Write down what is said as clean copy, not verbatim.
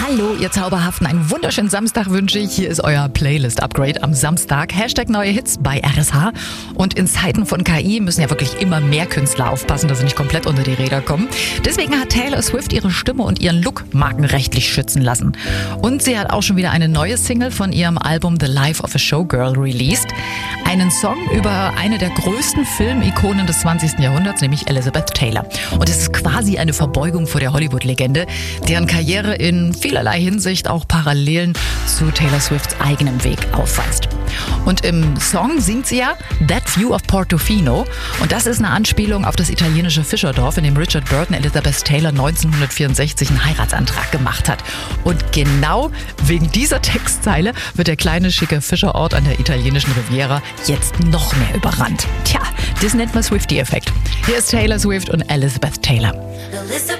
Hallo, ihr Zauberhaften, einen wunderschönen Samstag wünsche ich. Hier ist euer Playlist-Upgrade am Samstag. # neue Hits bei RSH. Und in Zeiten von KI müssen ja wirklich immer mehr Künstler aufpassen, dass sie nicht komplett unter die Räder kommen. Deswegen hat Taylor Swift ihre Stimme und ihren Look markenrechtlich schützen lassen. Und sie hat auch schon wieder eine neue Single von ihrem Album The Life of a Showgirl released. Einen Song über eine der größten Filmikonen des 20. Jahrhunderts, nämlich Elizabeth Taylor. Und es ist quasi eine Verbeugung vor der Hollywood-Legende, deren Karriere in vielerlei Hinsicht auch Parallelen zu Taylor Swifts eigenem Weg aufweist. Und im Song singt sie ja That View of Portofino. Und das ist eine Anspielung auf das italienische Fischerdorf, in dem Richard Burton Elizabeth Taylor 1964 einen Heiratsantrag gemacht hat. Und genau wegen dieser Textzeile wird der kleine, schicke Fischerort an der italienischen Riviera jetzt noch mehr überrannt. Tja, das nennt man Swiftie-Effekt. Hier ist Taylor Swift und Elizabeth Taylor.